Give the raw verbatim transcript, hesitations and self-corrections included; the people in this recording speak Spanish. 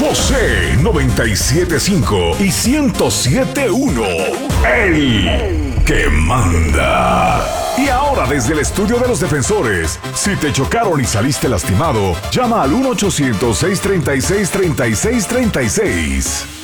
José noventa y siete punto cinco y ciento siete punto uno. El que manda. Y ahora desde el estudio de los defensores, si te chocaron y saliste lastimado, llama al uno ochocientos, seiscientos treinta y seis, treinta y seis treinta y seis.